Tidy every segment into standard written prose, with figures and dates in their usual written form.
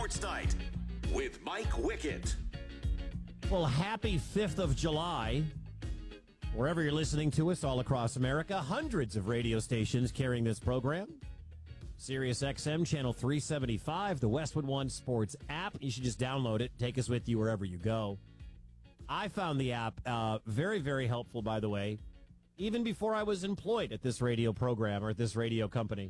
Sports Night with Mike Wickett. Well, happy 5th of July. Wherever you're listening to us all across America, hundreds of radio stations carrying this program. Sirius XM, channel 375, the Westwood One Sports app. You should just download it. Take us with you wherever you go. I found the app very, very helpful, by the way, even before I was employed at this radio program or at this radio company.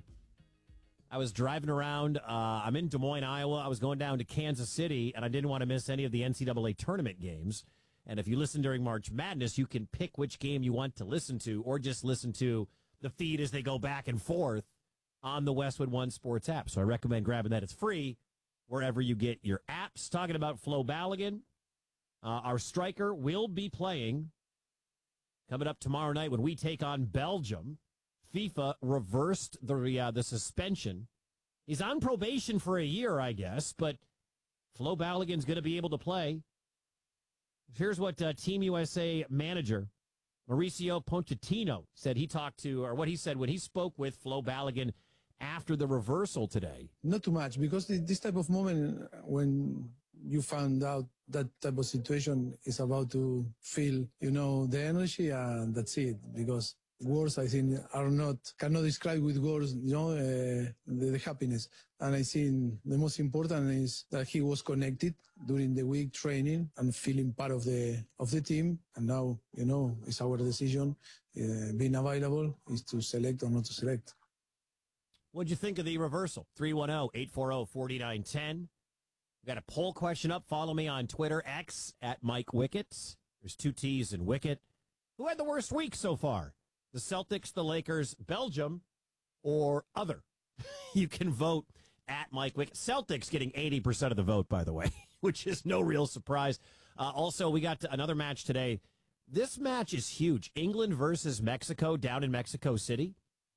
I was driving around. I'm in Des Moines, Iowa. I was going down to Kansas City, and I didn't want to miss any of the NCAA tournament games. And if you listen during March Madness, you can pick which game you want to listen to or just listen to the feed as they go back and forth on the Westwood One Sports app. So I recommend grabbing that. It's free wherever you get your apps. Talking about Flo Balogun, our striker will be playing coming up tomorrow night when we take on Belgium. FIFA reversed the suspension. He's on probation for a year, I guess, but Flo Balogun's going to be able to play. Here's what Team USA manager Mauricio Pochettino said he talked to, or what he said when he spoke with Flo Balogun after the reversal today. Not too much, because this type of moment when you found out that type of situation is about to feel, the energy, and that's it. Because words, I think, cannot describe with words, the happiness. And I think the most important is that he was connected during the week training and feeling part of the team. And now, it's our decision, being available, is to select or not to select. What'd you think of the reversal? 310-840-4910. We got a poll question up. Follow me on Twitter, X, at Mike Wickett. There's 2 T's in Wickett. Who had the worst week so far? The Celtics, the Lakers, Belgium, or other? You can vote at Mike Wickett. Celtics getting 80% of the vote, by the way, which is no real surprise. Also, we got another match today. This match is huge. England versus Mexico down in Mexico City.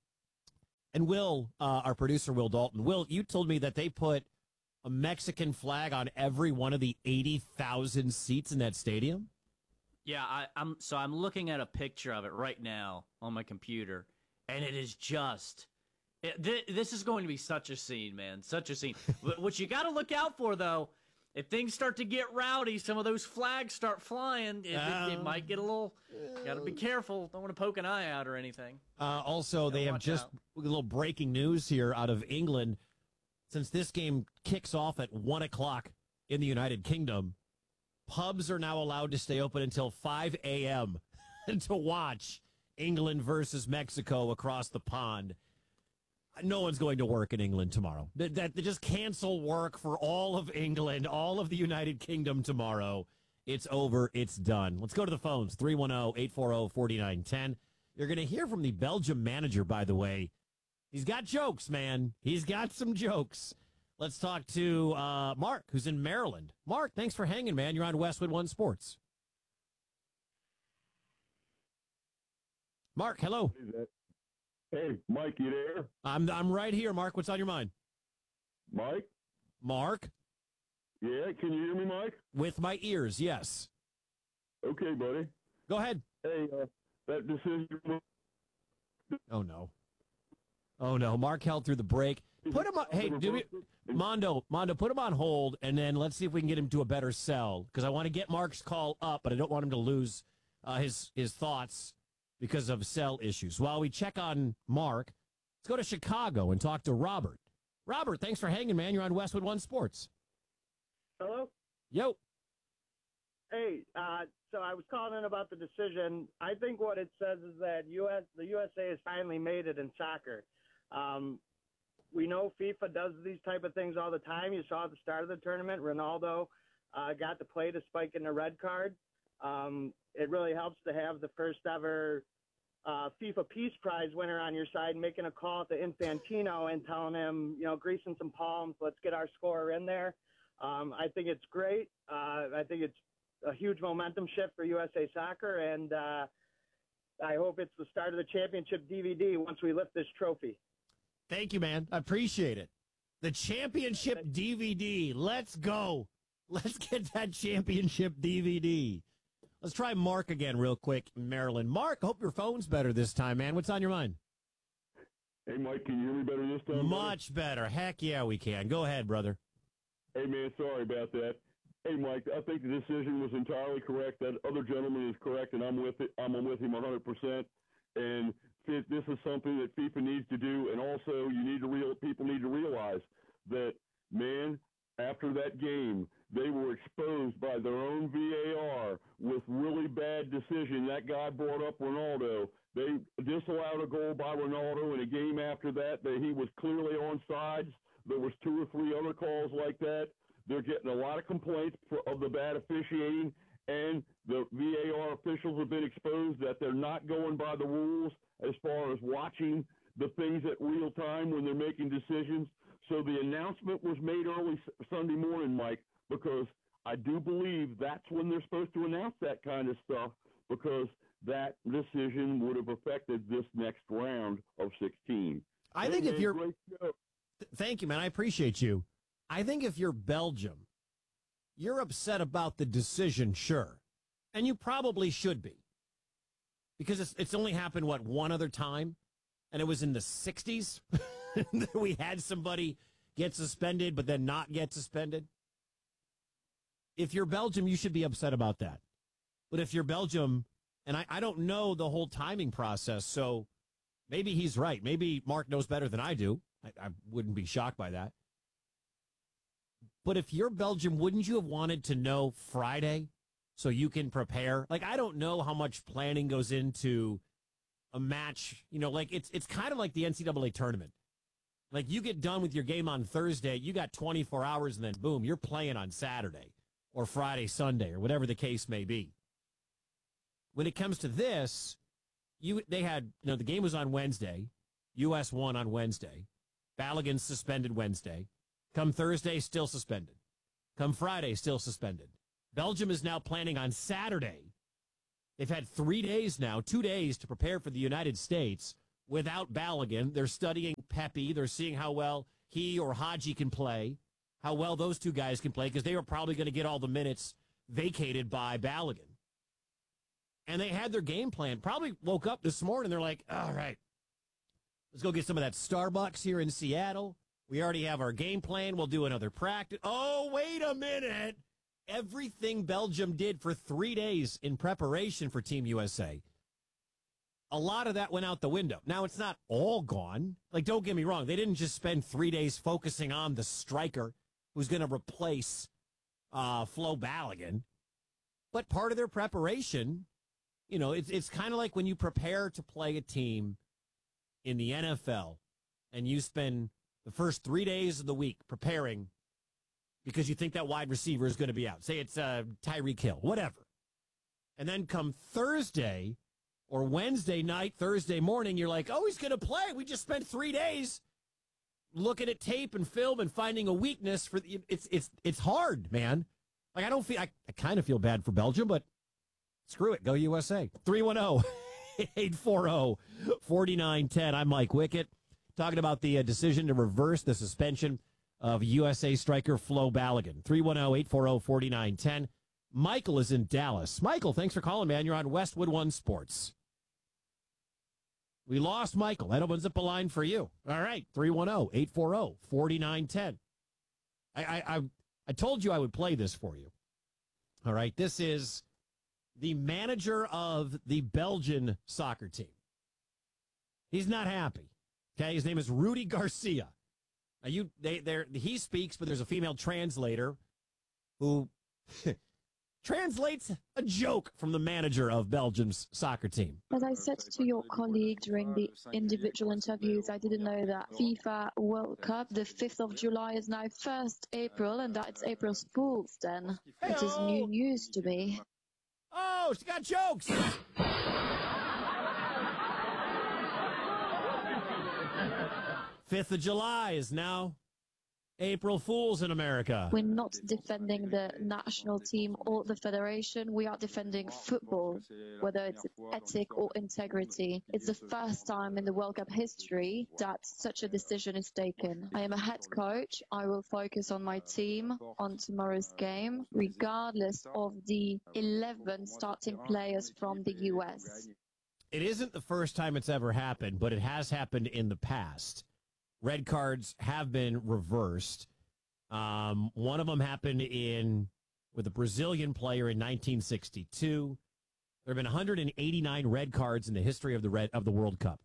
And Will, our producer, Will Dalton. Will, you told me that they put a Mexican flag on every one of the 80,000 seats in that stadium? Yeah, I'm looking at a picture of it right now on my computer, and it is just this is going to be such a scene, man, such a scene. What you got to look out for, though, if things start to get rowdy, some of those flags start flying. It might get a little. Got to be careful. Don't want to poke an eye out or anything. Also, they have just a little breaking news here out of England. Since this game kicks off at 1:00 in the United Kingdom, pubs are now allowed to stay open until 5 a.m. to watch England versus Mexico across the pond. No one's going to work in England tomorrow. They just cancel work for all of England, all of the United Kingdom tomorrow. It's over. It's done. Let's go to the phones. 310-840-4910. You're going to hear from the Belgium manager, by the way. He's got jokes, man. He's got some jokes. Let's talk to Mark, who's in Maryland. Mark, thanks for hanging, man. You're on Westwood One Sports. Mark, hello. Hey, Mike, you there? I'm right here, Mark. What's on your mind? Mike? Mark? Yeah, can you hear me, Mike? With my ears, yes. Okay, buddy. Go ahead. Hey, that decision... Oh, no. Oh, no. Mark held through the break. Put him on. Hey, Mondo, put him on hold, and then let's see if we can get him to a better cell, because I want to get Mark's call up, but I don't want him to lose his thoughts because of cell issues. While we check on Mark, let's go to Chicago and talk to Robert. Robert, thanks for hanging, man. You're on Westwood One Sports. Hello? Yo. Hey, so I was calling in about the decision. I think what it says is that the USA has finally made it in soccer. We know FIFA does these type of things all the time. You saw at the start of the tournament, Ronaldo got to play despite getting a red card. It really helps to have the first ever FIFA Peace Prize winner on your side, making a call to Infantino and telling him, greasing some palms, let's get our scorer in there. I think it's great. I think it's a huge momentum shift for USA Soccer, and I hope it's the start of the championship DVD once we lift this trophy. Thank you, man. I appreciate it. The championship DVD. Let's go. Let's get that championship DVD. Let's try Mark again real quick in Maryland. Mark, hope your phone's better this time, man. What's on your mind? Hey, Mike, can you hear me better this time? Much better. Heck yeah, we can. Go ahead, brother. Hey, man, sorry about that. Hey, Mike, I think the decision was entirely correct. That other gentleman is correct, and I'm with it. I'm with him 100%. And this is something that FIFA needs to do. And also, people need to realize that, man, after that game, they were exposed by their own VAR with really bad decision. That guy brought up Ronaldo. They disallowed a goal by Ronaldo in a game after that he was clearly onside. There was 2 or 3 other calls like that. They're getting a lot of complaints of the bad officiating, and the VAR officials have been exposed that they're not going by the rules as far as watching the things at real time when they're making decisions. So the announcement was made early Sunday morning, Mike, because I do believe that's when they're supposed to announce that kind of stuff, because that decision would have affected this next round of 16. I think if you're thank you, man. I appreciate you. I think if you're Belgium, you're upset about the decision, sure. And you probably should be. Because it's only happened, one other time? And it was in the 60s that we had somebody get suspended but then not get suspended. If you're Belgium, you should be upset about that. But if you're Belgium, and I don't know the whole timing process, so maybe he's right. Maybe Mark knows better than I do. I wouldn't be shocked by that. But if you're Belgium, wouldn't you have wanted to know Friday so you can prepare? Like, I don't know how much planning goes into a match. It's kind of like the NCAA tournament. Like, you get done with your game on Thursday, you got 24 hours, and then boom, you're playing on Saturday or Friday, Sunday, or whatever the case may be. When it comes to this, the game was on Wednesday. U.S. won on Wednesday. Balogun suspended Wednesday. Come Thursday, still suspended. Come Friday, still suspended. Belgium is now planning on Saturday. They've had 3 days now, 2 days to prepare for the United States without Balogun. They're studying Pepe. They're seeing how well he or Haji can play, how well those two guys can play, because they were probably going to get all the minutes vacated by Balogun. And they had their game plan. Probably woke up this morning, they're like, all right, let's go get some of that Starbucks here in Seattle. We already have our game plan. We'll do another practice. Oh, wait a minute. Everything Belgium did for 3 days in preparation for Team USA, a lot of that went out the window. Now, it's not all gone. Like, don't get me wrong. They didn't just spend 3 days focusing on the striker who's going to replace Flo Balogun. But part of their preparation, it's kind of like when you prepare to play a team in the NFL and you spend the first 3 days of the week preparing because you think that wide receiver is going to be out. Say it's Tyreek Hill, whatever. And then come Thursday or Wednesday night, Thursday morning, you're like, oh, he's going to play. We just spent 3 days looking at tape and film and finding a weakness for it's hard, man. Like, I kind of feel bad for Belgium, but screw it. Go USA. 310-840-4910. I'm Mike Wickett, talking about the decision to reverse the suspension of USA striker Flo Balogun. 310-840-4910. Michael is in Dallas. Michael, thanks for calling, man. You're on Westwood One Sports. We lost Michael. That opens up a line for you. All right, 310-840-4910. I told you I would play this for you. All right, this is the manager of the Belgian soccer team. He's not happy. Okay, his name is Rudy Garcia. Now he speaks, but there's a female translator who translates a joke from the manager of Belgium's soccer team. As I said to your colleague during the individual interviews, I didn't know that FIFA World Cup, the 5th of July, is now 1st April, and that it's April's Fool's then. It is new news to me. Oh, she got jokes! 5th of July is now April Fool's in America. We're not defending the national team or the federation. We are defending football, whether it's ethic or integrity. It's the first time in the World Cup history that such a decision is taken. I am a head coach. I will focus on my team on tomorrow's game, regardless of the 11 starting players from the U.S. It isn't the first time it's ever happened, but it has happened in the past. Red cards have been reversed. One of them happened with a Brazilian player in 1962. There have been 189 red cards in the history of the World Cup.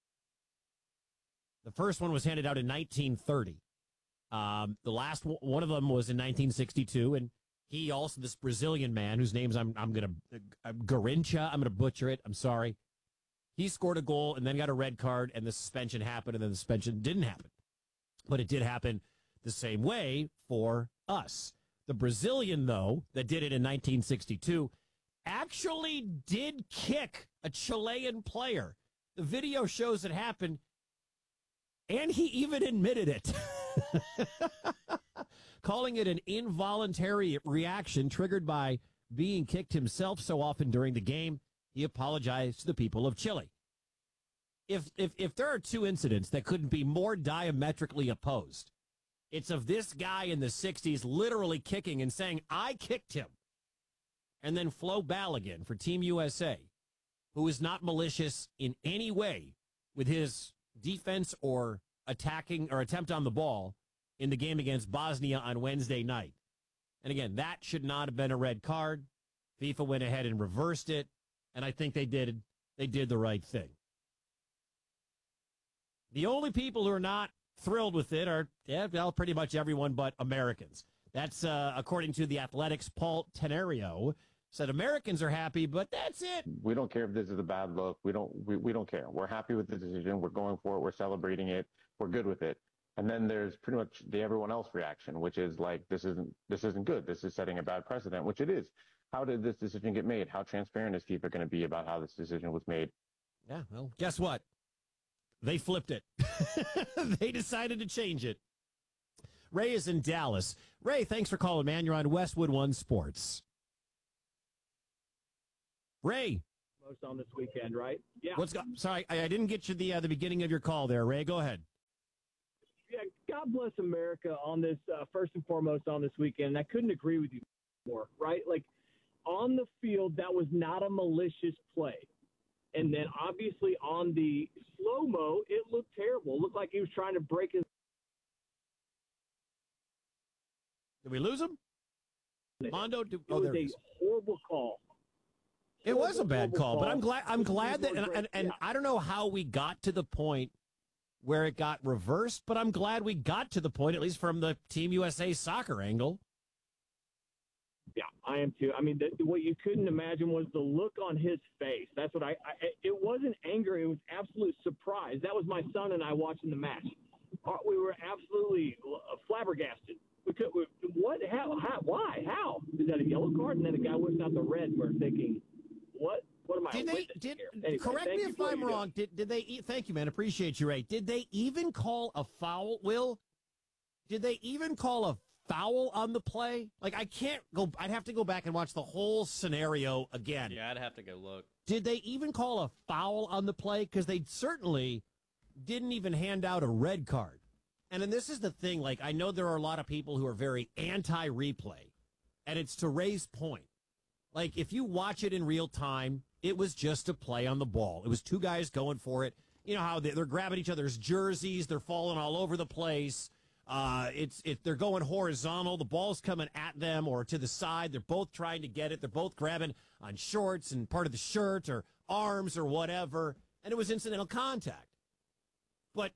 The first one was handed out in 1930. The last one of them was in 1962, and he also, this Brazilian man whose name's Garincha, I'm gonna butcher it. I'm sorry. He scored a goal and then got a red card, and the suspension happened, and then the suspension didn't happen, but it did happen the same way for us. The Brazilian, though, that did it in 1962, actually did kick a Chilean player. The video shows it happened, and he even admitted it. Calling it an involuntary reaction triggered by being kicked himself so often during the game, he apologized to the people of Chile. If there are two incidents that couldn't be more diametrically opposed, it's of this guy in the 60s literally kicking and saying, I kicked him. And then Flo Balogun for Team USA, who is not malicious in any way with his defense or attacking or attempt on the ball in the game against Bosnia on Wednesday night. And again, that should not have been a red card. FIFA went ahead and reversed it, and I think they did the right thing. The only people who are not thrilled with it are, pretty much everyone but Americans. That's according to The Athletic's Paul Tenario. Said Americans are happy, but that's it. We don't care if this is a bad look. We don't care. We're happy with the decision. We're going for it. We're celebrating it. We're good with it. And then there's pretty much the everyone else reaction, which is like, this isn't good. This is setting a bad precedent, which it is. How did this decision get made? How transparent is FIFA going to be about how this decision was made? Yeah, well, guess what? They flipped it. They decided to change it. Ray is in Dallas. Ray, thanks for calling, man. You're on Westwood One Sports. Ray. Most on this weekend, right? Yeah. Sorry, I didn't get you the beginning of your call there, Ray. Go ahead. Yeah, God bless America on this, first and foremost on this weekend. I couldn't agree with you more, right? Like, on the field, that was not a malicious play. And then, obviously, on the slow-mo, it looked terrible. It looked like he was trying to break his... Did we lose him? Mondo? It was a horrible call. It was a bad call, but I'm glad that, and I don't know how we got to the point where it got reversed, but I'm glad we got to the point, at least from the Team USA soccer angle. Yeah, I am too. I mean, what you couldn't imagine was the look on his face. That's what it wasn't anger. It was absolute surprise. That was my son and I watching the match. We were absolutely flabbergasted. What? How? Why? How? Is that a yellow card? And then the guy whips out the red. We're thinking, what am I? Anyway, correct me if I'm wrong. Did they? Thank you, man. Appreciate you, Ray. Did they even call a foul? Will? Did they even call a foul on the play? Like, I can't go. I'd have to go back and watch the whole scenario again. Yeah, I'd have to go look. Did they even call a foul on the play? Because they certainly didn't even hand out a red card. And then this is the thing. Like, I know there are a lot of people who are very anti-replay, and it's to Ray's point. Like, if you watch it in real time, it was just a play on the ball. It was two guys going for it. You know how they're grabbing each other's jerseys. They're falling all over the place. They're going horizontal. The ball's coming at them or to the side. They're both trying to get it. They're both grabbing on shorts and part of the shirt or arms or whatever. And it was incidental contact. But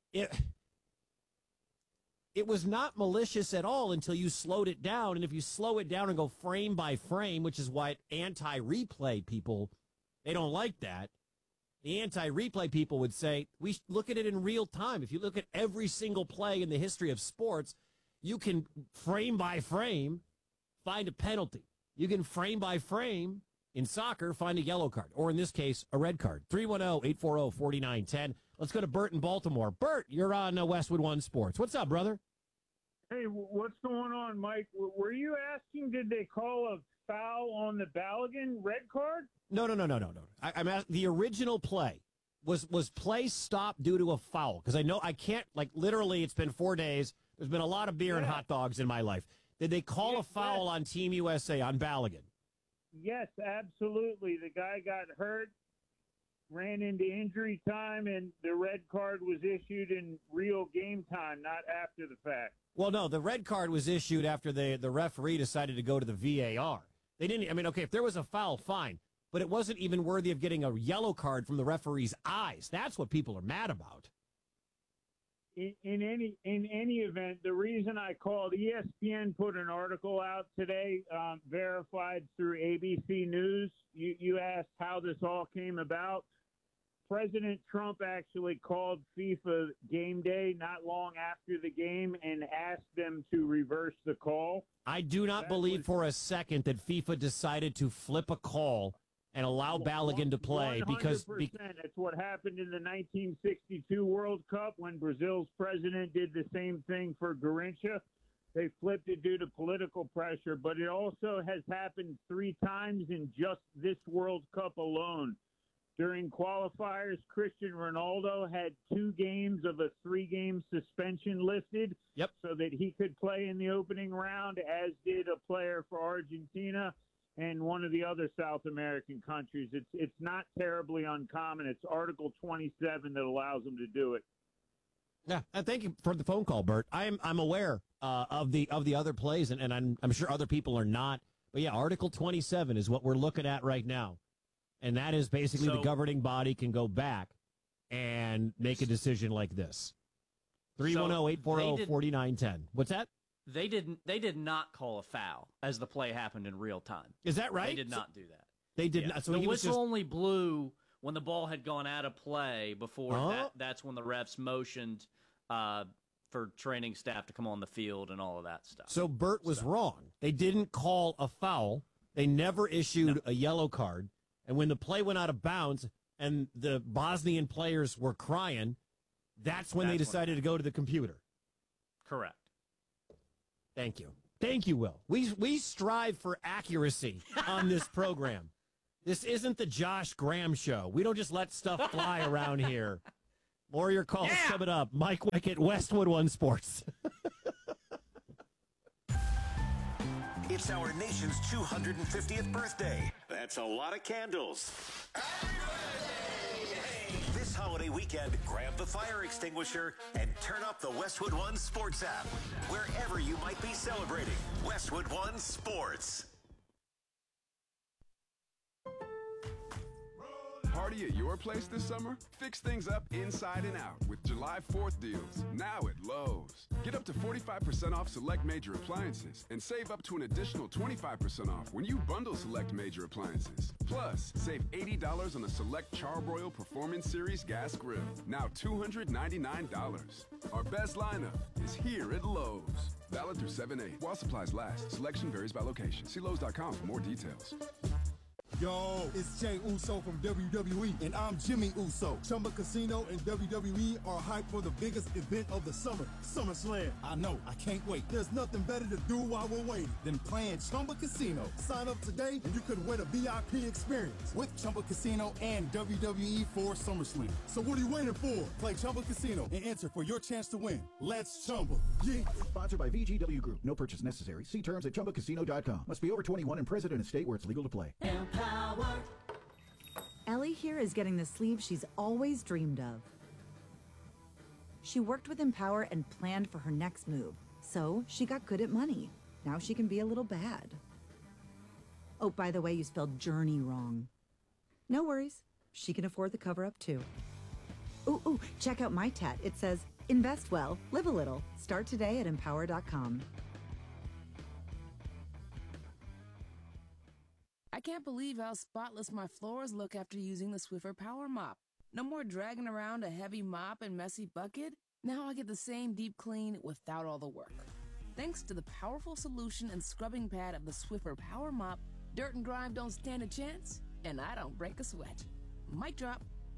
it was not malicious at all until you slowed it down. And if you slow it down and go frame by frame, which is why anti-replay people, they don't like that. The anti-replay people would say, we look at it in real time. If you look at every single play in the history of sports, you can frame by frame find a penalty. You can frame by frame in soccer find a yellow card, or in this case, a red card. 310-840-4910. Let's go to Bert in Baltimore. Bert, you're on Westwood One Sports. What's up, brother? Hey, what's going on, Mike? Were you asking, did they call a foul on the Balogun red card? No. I'm asking, the original play was play stopped due to a foul? Because I can't, like, literally, it's been 4 days. There's been a lot of beer and hot dogs in my life. Did they call a foul on Team USA on Balogun? Yes, absolutely. The guy got hurt, ran into injury time, and the red card was issued in real game time, not after the fact. Well, no, the red card was issued after the referee decided to go to the VAR. They didn't. I mean, okay, if there was a foul, fine, but it wasn't even worthy of getting a yellow card from the referee's eyes. That's what people are mad about. In any event, the reason I called, ESPN put an article out today, verified through ABC News. You asked how this all came about. President Trump actually called FIFA game day not long after the game and asked them to reverse the call. I do not believe for a second that FIFA decided to flip a call and allow Balogun to play 100%. because It's what happened in the 1962 World Cup when Brazil's president did the same thing for Garrincha. They flipped it due to political pressure, but it also has happened 3 times in just this World Cup alone. During qualifiers, Cristiano Ronaldo had 2 games of a 3-game suspension listed so that he could play in the opening round, as did a player for Argentina and one of the other South American countries. It's not terribly uncommon. It's Article 27 that allows them to do it. Yeah, thank you for the phone call, Bert. I'm aware of the other plays, and I'm sure other people are not. But yeah, Article 27 is what we're looking at right now, and that is basically the governing body can go back and make a decision like this. 310-840-4910. What's that? They did not call a foul as the play happened in real time. Is that right? They did not do that. They did not. So the he was whistle only blew when the ball had gone out of play. Before that's when the refs motioned for training staff to come on the field and all of that stuff. So Bert was wrong. They didn't call a foul. They never issued a yellow card. And when the play went out of bounds and the Bosnian players were crying, that's when they decided to go to the computer. Correct. Thank you. Thank you, Will. We strive for accuracy on this program. This isn't the Josh Graham show. We don't just let stuff fly around here. More of your calls coming up. Mike Wickett, Westwood One Sports. It's our nation's 250th birthday. That's a lot of candles. This holiday weekend, grab the fire extinguisher and turn up the Westwood One Sports app. Wherever you might be celebrating, Westwood One Sports. Party at your place this summer? Fix things up inside and out with July 4th deals, now at Lowe's. Get up to 45% off select major appliances and save up to an additional 25% off when you bundle select major appliances. Plus, save $80 on a select Charbroil Performance Series gas grill, now $299. Our best lineup is here at Lowe's. Valid through 7/8. While supplies last, selection varies by location. See Lowe's.com for more details. Yo, it's Jay Uso from WWE, and I'm Jimmy Uso. Chumba Casino and WWE are hyped for the biggest event of the summer, SummerSlam. I know, I can't wait. There's nothing better to do while we're waiting than playing Chumba Casino. Sign up today, and you could win a VIP experience with Chumba Casino and WWE for SummerSlam. So what are you waiting for? Play Chumba Casino and enter for your chance to win. Let's Chumba. Yeah. Sponsored by VGW Group. No purchase necessary. See terms at ChumbaCasino.com. Must be over 21 and present in a state where it's legal to play. Ellie here is getting the sleeve she's always dreamed of. She worked with Empower and planned for her next move, so she got good at money. Now she can be a little bad. Oh, by the way, you spelled journey wrong. No worries. She can afford the cover-up, too. Ooh, check out my tat. It says, invest well, live a little. Start today at Empower.com. I can't believe how spotless my floors look after using the Swiffer Power Mop. No more dragging around a heavy mop and messy bucket. Now I get the same deep clean without all the work. Thanks to the powerful solution and scrubbing pad of the Swiffer Power Mop, dirt and grime don't stand a chance, and I don't break a sweat. Mic drop.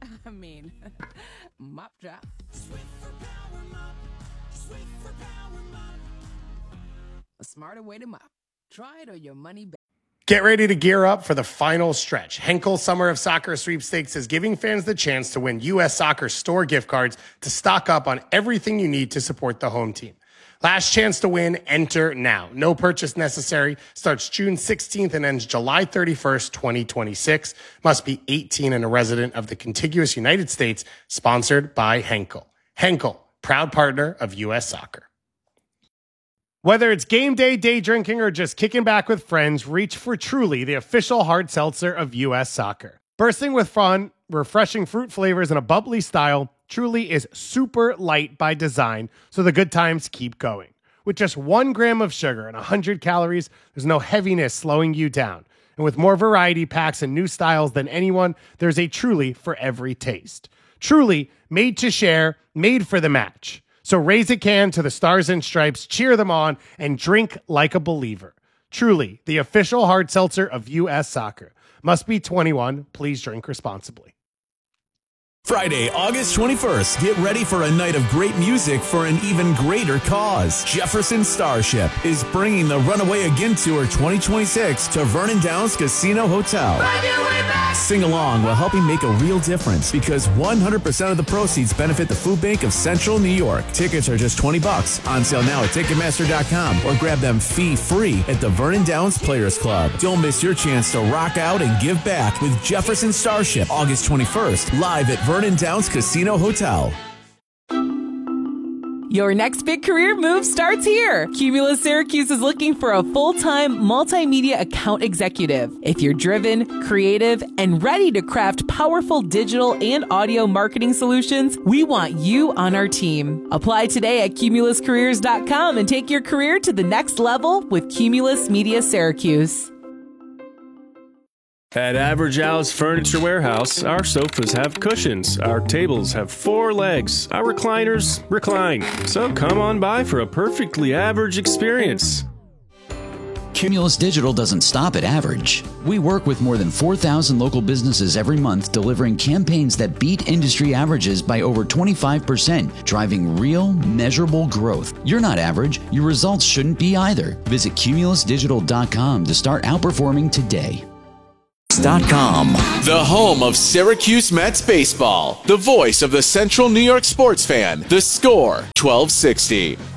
Mop drop. Swiffer Power Mop. Swiffer Power Mop. A smarter way to mop. Try it or your money back. Get ready to gear up for the final stretch. Henkel Summer of Soccer Sweepstakes is giving fans the chance to win U.S. Soccer store gift cards to stock up on everything you need to support the home team. Last chance to win, enter now. No purchase necessary. Starts June 16th and ends July 31st, 2026. Must be 18 and a resident of the contiguous United States. Sponsored by Henkel. Henkel, proud partner of U.S. Soccer. Whether it's game day, day drinking, or just kicking back with friends, reach for Truly, the official hard seltzer of U.S. Soccer. Bursting with fun, refreshing fruit flavors, and a bubbly style, Truly is super light by design, so the good times keep going. With just 1 gram of sugar and 100 calories, there's no heaviness slowing you down. And with more variety packs and new styles than anyone, there's a Truly for every taste. Truly, made to share, made for the match. So raise a can to the Stars and Stripes, cheer them on, and drink like a believer. Truly, the official hard seltzer of U.S. Soccer. Must be 21. Please drink responsibly. Friday, August 21st, get ready for a night of great music for an even greater cause. Jefferson Starship is bringing the Runaway Again Tour 2026 to Vernon Downs Casino Hotel. Sing along while helping make a real difference because 100% of the proceeds benefit the Food Bank of Central New York. Tickets are just $20 on sale now at Ticketmaster.com or grab them fee-free at the Vernon Downs Players Club. Don't miss your chance to rock out and give back with Jefferson Starship August 21st, live at Vernon Downs Casino Hotel. Your next big career move starts here. Cumulus Syracuse is looking for a full-time multimedia account executive. If you're driven, creative, and ready to craft powerful digital and audio marketing solutions, we want you on our team. Apply today at cumuluscareers.com and take your career to the next level with Cumulus Media Syracuse. At Average Al's Furniture Warehouse, our sofas have cushions, our tables have 4 legs, our recliners recline. So come on by for a perfectly average experience. Cumulus Digital doesn't stop at average. We work with more than 4,000 local businesses every month, delivering campaigns that beat industry averages by over 25%, driving real, measurable growth. You're not average. Your results shouldn't be either. Visit cumulusdigital.com to start outperforming today. The home of Syracuse Mets baseball. The voice of the Central New York sports fan. The Score, 1260.